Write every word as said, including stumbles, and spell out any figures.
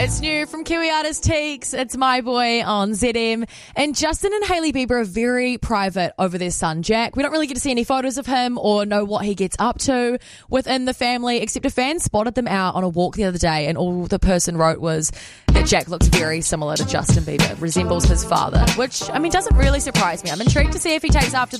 It's new from Kiwi artist Teeks. It's My Boy on Z M. And Justin and Hailey Bieber are very private over their son, Jack. We don't really get to see any photos of him or know what he gets up to within the family, except a fan spotted them out on a walk the other day, and all the person wrote was that Jack looks very similar to Justin Bieber, resembles his father, which, I mean, doesn't really surprise me. I'm intrigued to see if he takes after